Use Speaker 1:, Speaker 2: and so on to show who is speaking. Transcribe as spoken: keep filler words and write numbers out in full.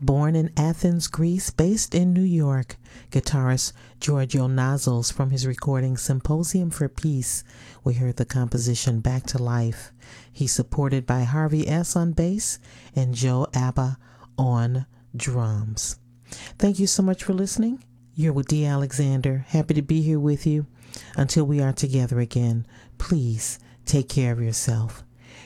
Speaker 1: Born in Athens, Greece, based in New York, guitarist Giorgio Nozzles from his recording Symposium for Peace, we heard the composition Back to Life. He's supported by Harvey S. on bass and Joe Abba on drums. Thank you so much for listening. You're with Dee Alexander. Happy to be here with you. Until we are together again, please take care of yourself.